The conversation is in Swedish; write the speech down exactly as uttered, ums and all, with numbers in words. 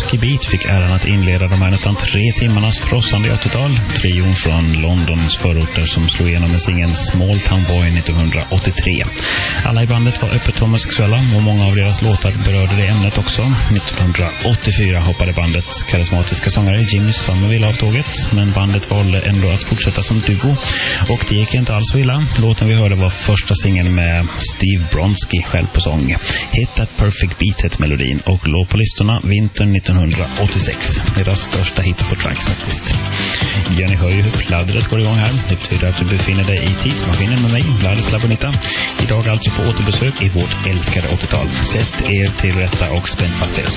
Perfect Beat fick äran att inleda de här nästan tre timmarnas frossande åttiotal. Trion från Londons förorter som slog igenom med singeln Small Town Boy nittonhundraåttiotre. Alla i bandet var öppet homosexuella och många av deras låtar berörde det ämnet också. nittonhundraåttiofyra hoppade bandets karismatiska sångare Jimmy Somerville av tåget, men bandet valde ändå att fortsätta som duo och det gick inte alls så illa. Låten vi hörde var första singeln med Steve Bronski själv på sång. Hit That Perfect Beat hette melodin och låg på listorna vintern nittonhundraåttiosex. Deras största hit på tracks faktiskt. Ja, ni hör ju hur fladdret går igång här. Det betyder att du befinner dig i tidsmaskinen med mig, Ladislav Bonita. Idag alltså på återbesök i vårt älskade åttiotal. Sätt er till rätta och spänn fast er.